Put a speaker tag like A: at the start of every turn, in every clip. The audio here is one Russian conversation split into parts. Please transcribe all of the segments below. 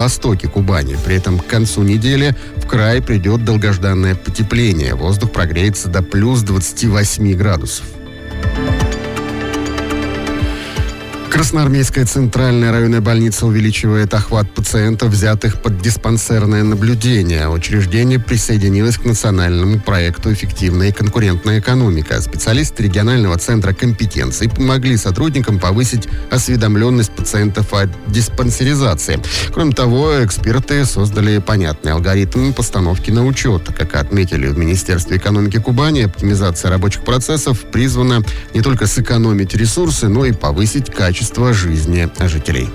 A: востоке Кубани. При этом к концу недели в край придет долгожданное потепление. Воздух прогреется до плюс 28 градусов. Красноармейская центральная районная больница увеличивает охват пациентов, взятых под диспансерное наблюдение. Учреждение присоединилось к национальному проекту «Эффективная и конкурентная экономика». Специалисты регионального центра компетенций помогли сотрудникам повысить осведомленность пациентов о диспансеризации. Кроме того, эксперты создали понятный алгоритм постановки на учет. Как отметили в Министерстве экономики Кубани, оптимизация рабочих процессов призвана не только сэкономить ресурсы, но и повысить качество жизни жителей.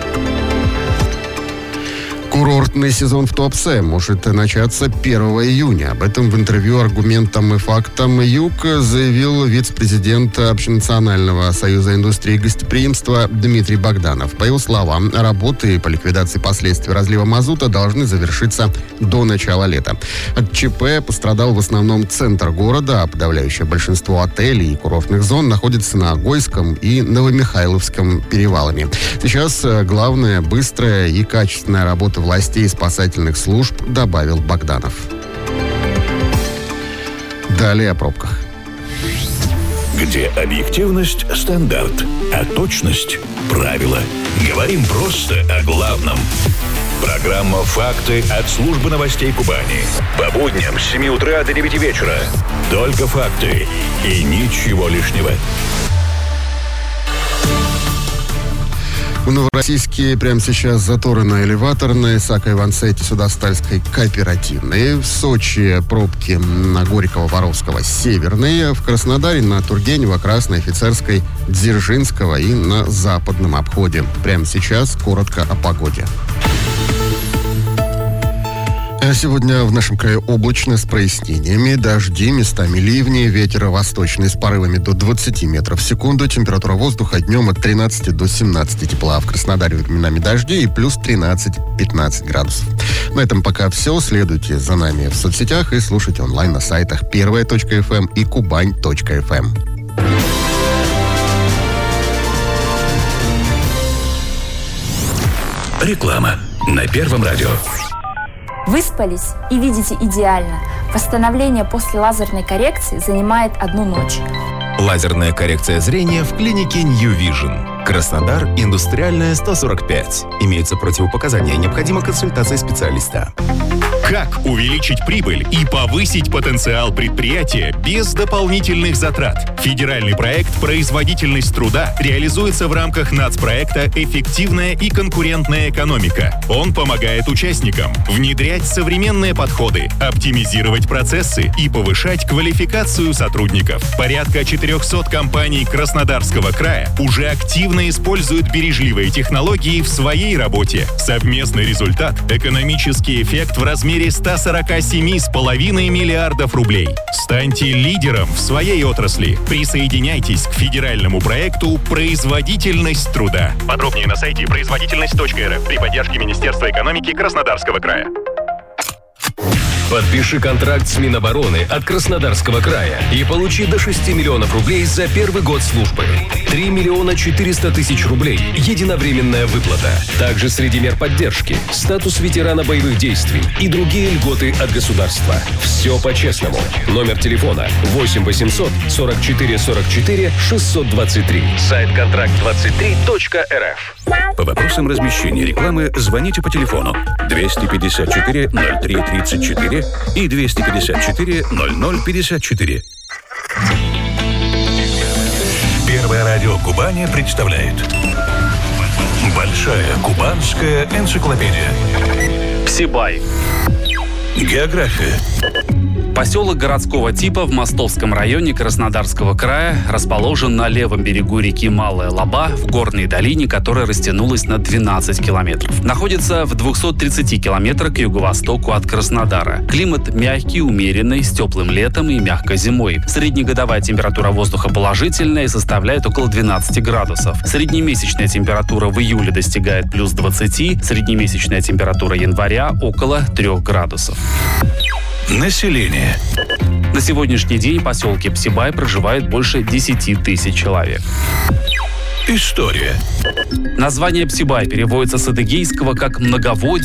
A: Курортный сезон в Туапсе может начаться 1 июня. Об этом в интервью «Аргументам и фактам Юг» заявил вице-президент Общенационального союза индустрии гостеприимства Дмитрий Богданов. По его словам, работы по ликвидации последствий разлива мазута должны завершиться до начала лета. От ЧП пострадал в основном центр города, а подавляющее большинство отелей и курортных зон находится на Огойском и Новомихайловском перевалами. Сейчас главное – быстрая и качественная работа властей и спасательных служб, добавил Богданов. Далее о пробках.
B: Где объективность – стандарт, а точность – правило. Говорим просто о главном. Программа «Факты» от службы новостей Кубани. По будням с 7 утра до 9 вечера. Только факты и ничего лишнего.
A: В Новороссийске прямо сейчас заторы на Элеваторной, Сако-Ивансете, Судостальской, Кооперативной. В Сочи пробки на Горького, Воровского, Северной. В Краснодаре на Тургенева, Красной, Офицерской, Дзержинского и на Западном обходе. Прямо сейчас коротко о погоде. Сегодня в нашем крае облачно с прояснениями, дожди, местами ливни, ветер восточный с порывами до 20 метров в секунду, температура воздуха днем от 13 до 17 тепла, в Краснодаре временами дожди и плюс 13-15 градусов. На этом пока все. Следуйте за нами в соцсетях и слушайте онлайн на сайтах первая.фм и кубань.фм.
B: Реклама на Первом радио.
C: Выспались и видите идеально. Восстановление после лазерной коррекции занимает 1 ночь.
D: Лазерная коррекция зрения в клинике New Vision. Краснодар, Индустриальная, 145. Имеются противопоказания. Необходима консультация специалиста.
E: Как увеличить прибыль и повысить потенциал предприятия без дополнительных затрат? Федеральный проект «Производительность труда» реализуется в рамках нацпроекта «Эффективная и конкурентная экономика». Он помогает участникам внедрять современные подходы, оптимизировать процессы и повышать квалификацию сотрудников. Порядка 400 компаний Краснодарского края уже активно используют бережливые технологии в своей работе. Совместный результат – экономический эффект в размере 147,5 миллиардов рублей. Станьте лидером в своей отрасли. Присоединяйтесь к федеральному проекту «Производительность труда». Подробнее на сайте производительность.рф при поддержке Министерства экономики Краснодарского края.
F: Подпиши контракт с Минобороны от Краснодарского края и получи до 6 миллионов рублей за первый год службы. 3 миллиона 400 тысяч рублей – единовременная выплата. Также среди мер поддержки – статус ветерана боевых действий и другие льготы от государства. Все по-честному. Номер телефона 8 800 44 44 623. Сайт контракт23.рф.
B: По вопросам размещения рекламы звоните по телефону 254 03 34 и 254 0054. Первое радио Кубани представляет Большая кубанская энциклопедия.
G: Псибай.
B: География.
G: Поселок городского типа в Мостовском районе Краснодарского края расположен на левом берегу реки Малая Лаба в горной долине, которая растянулась на 12 километров. Находится в 230 километрах к юго-востоку от Краснодара. Климат мягкий, умеренный, с теплым летом и мягкой зимой. Среднегодовая температура воздуха положительная и составляет около 12 градусов. Среднемесячная температура в июле достигает плюс 20, среднемесячная температура января около 3 градусов.
B: Население.
G: На сегодняшний день в поселке Псибай проживает больше 10 тысяч человек.
B: История.
G: Название Псибай переводится с адыгейского как «многоводье».